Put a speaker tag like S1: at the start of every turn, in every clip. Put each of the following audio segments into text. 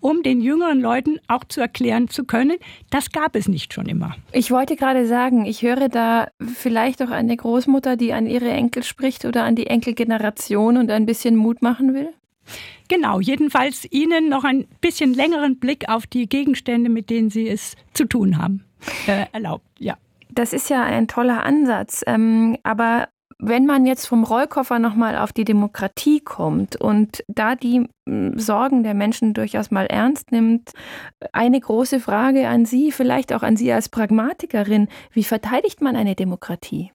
S1: um den jüngeren Leuten auch zu erklären zu können, das gab es nicht schon immer.
S2: Ich wollte gerade sagen, ich höre da vielleicht auch eine Großmutter, die an ihre Enkel spricht oder an die Enkelgeneration und ein bisschen Mut machen will?
S1: Genau, jedenfalls Ihnen noch ein bisschen längeren Blick auf die Gegenstände, mit denen Sie es zu tun haben, erlaubt. Ja.
S2: Das ist ja ein toller Ansatz, aber wenn man jetzt vom Rollkoffer nochmal auf die Demokratie kommt und da die Sorgen der Menschen durchaus mal ernst nimmt, eine große Frage an Sie, vielleicht auch an Sie als Pragmatikerin: Wie verteidigt man eine Demokratie?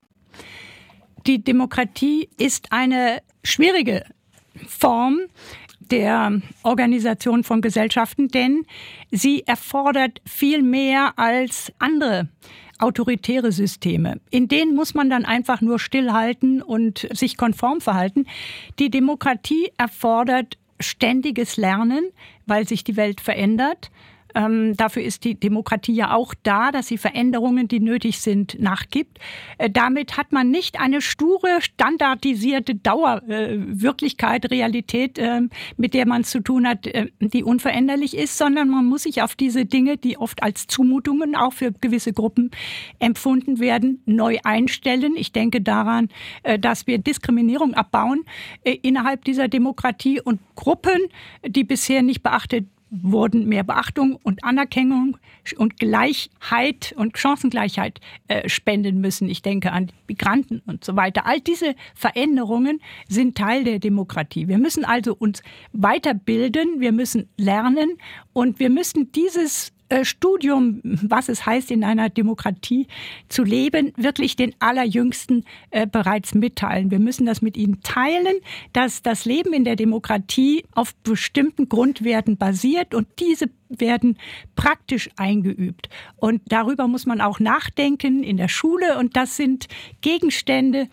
S1: Die Demokratie ist eine schwierige Form der Organisation von Gesellschaften, denn sie erfordert viel mehr als andere autoritäre Systeme. In denen muss man dann einfach nur stillhalten und sich konform verhalten. Die Demokratie erfordert ständiges Lernen, weil sich die Welt verändert. Dafür ist die Demokratie ja auch da, dass sie Veränderungen, die nötig sind, nachgibt. Damit hat man nicht eine sture, standardisierte Dauerwirklichkeit, Realität, mit der man es zu tun hat, die unveränderlich ist, sondern man muss sich auf diese Dinge, die oft als Zumutungen auch für gewisse Gruppen empfunden werden, neu einstellen. Ich denke daran, dass wir Diskriminierung abbauen innerhalb dieser Demokratie und Gruppen, die bisher nicht beachtet wurden, mehr Beachtung und Anerkennung und Gleichheit und Chancengleichheit spenden müssen. Ich denke an Migranten und so weiter. All diese Veränderungen sind Teil der Demokratie. Wir müssen also uns weiterbilden, wir müssen lernen und wir müssen dieses Studium, was es heißt, in einer Demokratie zu leben, wirklich den Allerjüngsten bereits mitteilen. Wir müssen das mit ihnen teilen, dass das Leben in der Demokratie auf bestimmten Grundwerten basiert und diese werden praktisch eingeübt. Und darüber muss man auch nachdenken in der Schule und das sind Gegenstand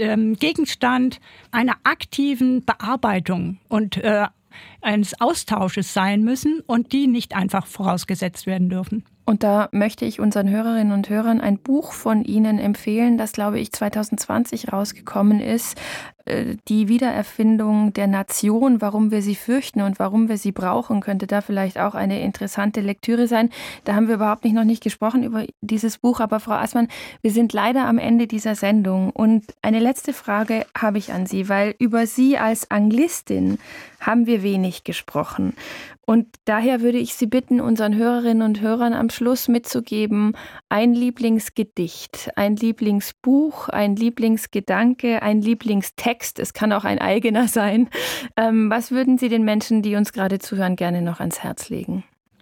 S1: einer aktiven Bearbeitung und eines Austausches sein müssen und die nicht einfach vorausgesetzt werden dürfen.
S2: Und da möchte ich unseren Hörerinnen und Hörern ein Buch von Ihnen empfehlen, das, glaube ich, 2020 rausgekommen ist. Die Wiedererfindung der Nation, warum wir sie fürchten und warum wir sie brauchen, könnte da vielleicht auch eine interessante Lektüre sein. Da haben wir noch nicht gesprochen über dieses Buch. Aber Frau Assmann, wir sind leider am Ende dieser Sendung. Und eine letzte Frage habe ich an Sie, weil über Sie als Anglistin haben wir wenig gesprochen. Und daher würde ich Sie bitten, unseren Hörerinnen und Hörern am Schluss mitzugeben, ein Lieblingsgedicht, ein Lieblingsbuch, ein Lieblingsgedanke, ein Lieblingstext, es kann auch ein eigener sein. Was würden Sie den Menschen, die uns gerade zuhören, gerne noch ans Herz legen?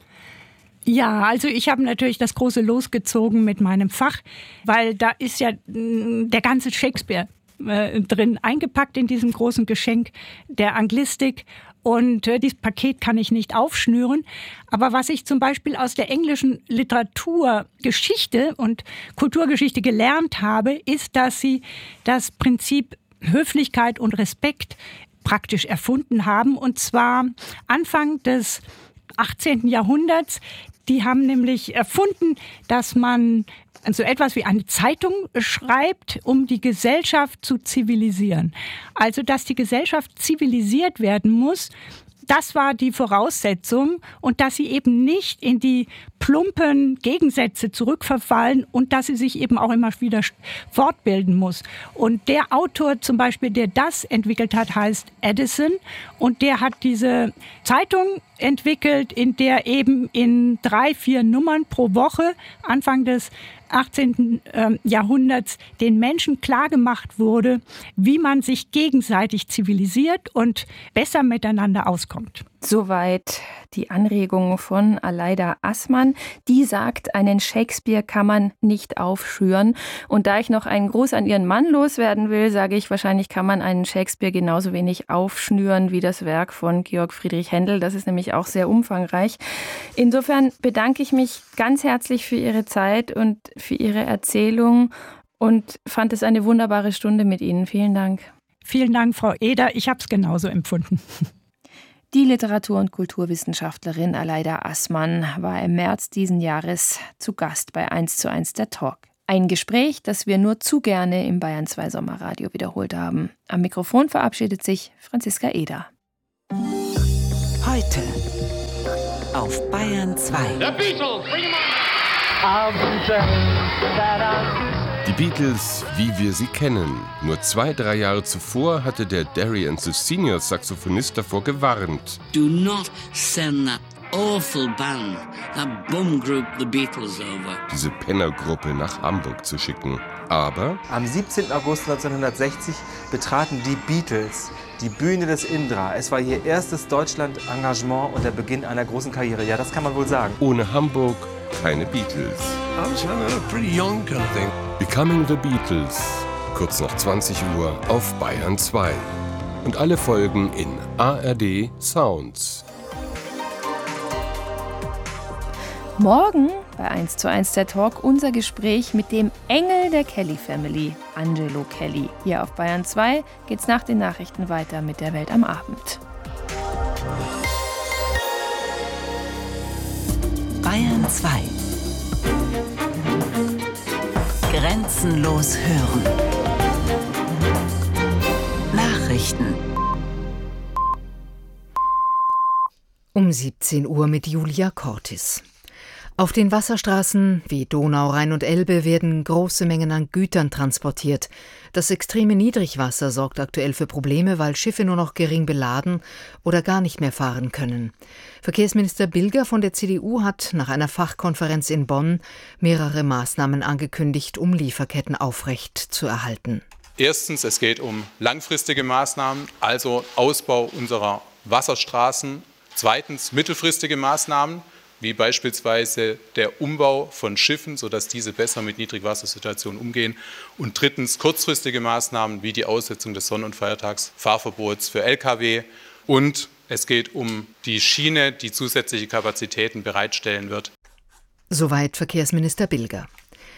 S1: Ja, also ich habe natürlich das große Los gezogen mit meinem Fach, weil da ist ja der ganze Shakespeare drin eingepackt in diesem großen Geschenk der Anglistik. Und dieses Paket kann ich nicht aufschnüren. Aber was ich zum Beispiel aus der englischen Literaturgeschichte und Kulturgeschichte gelernt habe, ist, dass sie das Prinzip Höflichkeit und Respekt praktisch erfunden haben. Und zwar Anfang des 18. Jahrhunderts. Die haben nämlich erfunden, dass man so etwas wie eine Zeitung schreibt, um die Gesellschaft zu zivilisieren. Also, dass die Gesellschaft zivilisiert werden muss, das war die Voraussetzung und dass sie eben nicht in die plumpen Gegensätze zurückverfallen und dass sie sich eben auch immer wieder fortbilden muss. Und der Autor zum Beispiel, der das entwickelt hat, heißt Addison und der hat diese Zeitung entwickelt, in der eben in 3-4 Nummern pro Woche Anfang des 18. Jahrhunderts den Menschen klargemacht wurde, wie man sich gegenseitig zivilisiert und besser miteinander auskommt.
S2: Soweit die Anregung von Aleida Assmann. Die sagt, einen Shakespeare kann man nicht aufschüren. Und da ich noch einen Gruß an ihren Mann loswerden will, sage ich, wahrscheinlich kann man einen Shakespeare genauso wenig aufschnüren wie das Werk von Georg Friedrich Händel. Das ist nämlich auch sehr umfangreich. Insofern bedanke ich mich ganz herzlich für Ihre Zeit und für Ihre Erzählung und fand es eine wunderbare Stunde mit Ihnen. Vielen Dank.
S1: Vielen Dank, Frau Eder. Ich habe es genauso empfunden.
S2: Die Literatur- und Kulturwissenschaftlerin Aleida Assmann war im März diesen Jahres zu Gast bei 1:1 der Talk. Ein Gespräch, das wir nur zu gerne im Bayern 2 Sommerradio wiederholt haben. Am Mikrofon verabschiedet sich Franziska Eder.
S3: Heute auf Bayern 2.
S4: The Beatles, bring 'em on!
S5: Die Beatles, wie wir sie kennen. Nur 2-3 Jahre zuvor hatte der Derry & the Senior Saxophonist davor gewarnt.
S6: Do not send that awful band, that bum group, the Beatles, over.
S5: Diese Pennergruppe nach Hamburg zu schicken. Aber
S7: am 17. August 1960 betraten die Beatles die Bühne des Indra. Es war ihr erstes Deutschland-Engagement und der Beginn einer großen Karriere. Ja, das kann man wohl sagen.
S5: ohne Hamburg keine Beatles.
S8: I was pretty young kind of thing.
S5: Becoming the Beatles. Kurz nach 20 Uhr auf Bayern 2. Und alle Folgen in ARD Sounds.
S2: Morgen bei 1:1 der Talk unser Gespräch mit dem Engel der Kelly Family, Angelo Kelly. Hier auf Bayern 2 geht's nach den Nachrichten weiter mit der Welt am Abend.
S3: Bayern 2. Grenzenlos hören. Nachrichten.
S9: Um 17 Uhr mit Julia Cortis. Auf den Wasserstraßen wie Donau, Rhein und Elbe werden große Mengen an Gütern transportiert. Das extreme Niedrigwasser sorgt aktuell für Probleme, weil Schiffe nur noch gering beladen oder gar nicht mehr fahren können. Verkehrsminister Bilger von der CDU hat nach einer Fachkonferenz in Bonn mehrere Maßnahmen angekündigt, um Lieferketten aufrecht zu erhalten.
S10: Erstens, es geht um langfristige Maßnahmen, also Ausbau unserer Wasserstraßen. Zweitens, mittelfristige Maßnahmen, wie beispielsweise der Umbau von Schiffen, sodass diese besser mit Niedrigwassersituationen umgehen. Und drittens, kurzfristige Maßnahmen wie die Aussetzung des Sonn- und Feiertagsfahrverbots für Lkw. Und es geht um die Schiene, die zusätzliche Kapazitäten bereitstellen wird.
S9: Soweit Verkehrsminister Bilger.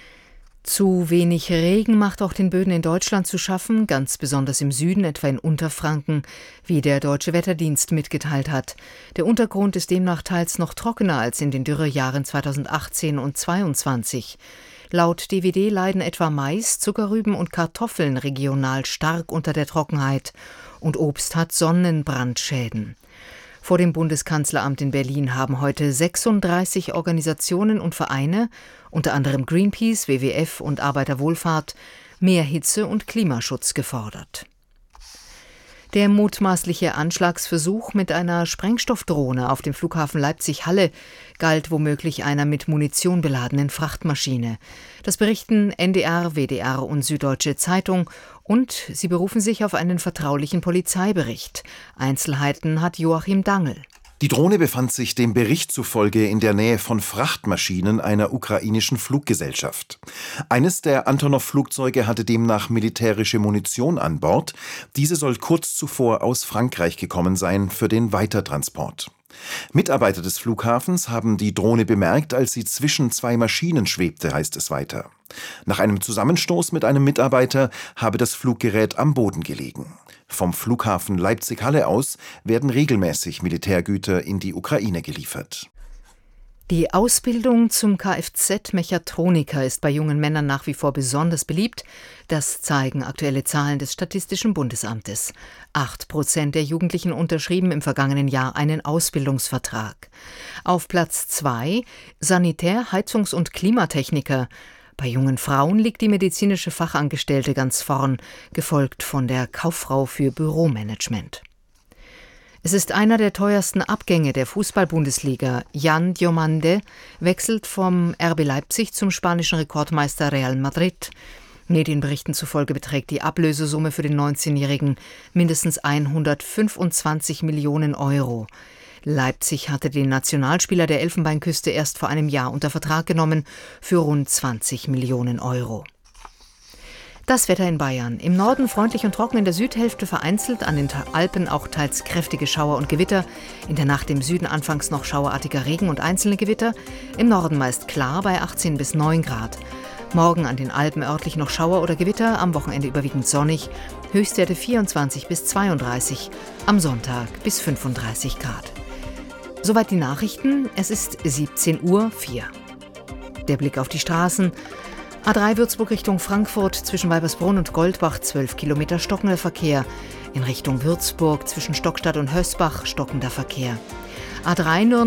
S9: Zu wenig Regen macht auch den Böden in Deutschland zu schaffen, ganz besonders im Süden, etwa in Unterfranken, wie der Deutsche Wetterdienst mitgeteilt hat. Der Untergrund ist demnach teils noch trockener als in den Dürrejahren 2018 und 2022. Laut DWD leiden etwa Mais, Zuckerrüben und Kartoffeln regional stark unter der Trockenheit und Obst hat Sonnenbrandschäden. Vor dem Bundeskanzleramt in Berlin haben heute 36 Organisationen und Vereine, unter anderem Greenpeace, WWF und Arbeiterwohlfahrt, mehr Hitze- und Klimaschutz gefordert. Der mutmaßliche Anschlagsversuch mit einer Sprengstoffdrohne auf dem Flughafen Leipzig-Halle galt womöglich einer mit Munition beladenen Frachtmaschine. Das berichten NDR, WDR und Süddeutsche Zeitung und sie berufen sich auf einen vertraulichen Polizeibericht. Einzelheiten hat Joachim Dangl.
S11: Die Drohne befand sich dem Bericht zufolge in der Nähe von Frachtmaschinen einer ukrainischen Fluggesellschaft. Eines der Antonov-Flugzeuge hatte demnach militärische Munition an Bord. Diese soll kurz zuvor aus Frankreich gekommen sein für den Weitertransport. Mitarbeiter des Flughafens haben die Drohne bemerkt, als sie zwischen zwei Maschinen schwebte, heißt es weiter. Nach einem Zusammenstoß mit einem Mitarbeiter habe das Fluggerät am Boden gelegen. Vom Flughafen Leipzig-Halle aus werden regelmäßig Militärgüter in die Ukraine geliefert.
S9: Die Ausbildung zum Kfz-Mechatroniker ist bei jungen Männern nach wie vor besonders beliebt. Das zeigen aktuelle Zahlen des Statistischen Bundesamtes. 8% der Jugendlichen unterschrieben im vergangenen Jahr einen Ausbildungsvertrag. Auf Platz 2 Sanitär-, Heizungs- und Klimatechniker. Bei jungen Frauen liegt die medizinische Fachangestellte ganz vorn, gefolgt von der Kauffrau für Büromanagement. Es ist einer der teuersten Abgänge der Fußball-Bundesliga. Jan Diomande wechselt vom RB Leipzig zum spanischen Rekordmeister Real Madrid. Medienberichten zufolge beträgt die Ablösesumme für den 19-Jährigen mindestens 125 Millionen Euro. Leipzig hatte den Nationalspieler der Elfenbeinküste erst vor einem Jahr unter Vertrag genommen für rund 20 Millionen Euro. Das Wetter in Bayern. Im Norden freundlich und trocken, in der Südhälfte vereinzelt, an den Alpen auch teils kräftige Schauer und Gewitter. In der Nacht im Süden anfangs noch schauerartiger Regen und einzelne Gewitter. Im Norden meist klar bei 18 bis 9 Grad. Morgen an den Alpen örtlich noch Schauer oder Gewitter, am Wochenende überwiegend sonnig. Höchstwerte 24 bis 32, am Sonntag bis 35 Grad. Soweit die Nachrichten. Es ist 17:04 Uhr. Der Blick auf die Straßen. A3 Würzburg Richtung Frankfurt zwischen Weibersbrunn und Goldbach 12 Kilometer stockender Verkehr. In Richtung Würzburg zwischen Stockstadt und Hösbach stockender Verkehr. A3 Nürnberg